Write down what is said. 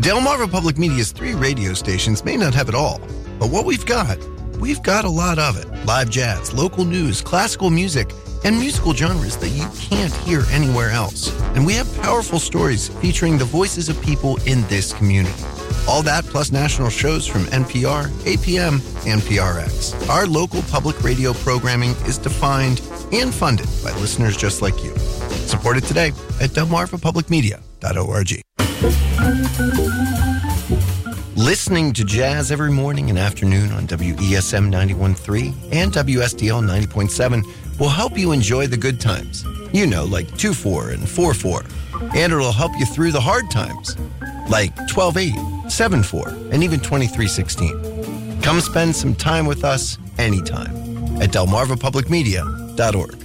Delmarva Public Media's 3 radio stations may not have it all, but what we've got a lot of it. Live jazz, local news, classical music, and musical genres that you can't hear anywhere else. And we have powerful stories featuring the voices of people in this community. All that plus national shows from NPR, APM, and PRX. Our local public radio programming is defined and funded by listeners just like you. Support it today at delmarvapublicmedia.org. Listening to jazz every morning and afternoon on WESM 91.3 and WSDL 90.7 will help you enjoy the good times. You know, like 2-4 and 4-4. And it'll help you through the hard times, like 12-8, 7-4, and even 23-16. Come spend some time with us anytime at delmarvapublicmedia.org.